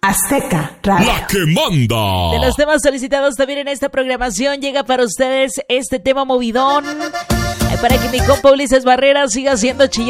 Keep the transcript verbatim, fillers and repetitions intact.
Azteca Radio. La que manda. De los temas solicitados también en esta programación llega para ustedes este tema movidón. Para que mi compa Ulises Barrera siga siendo chillado.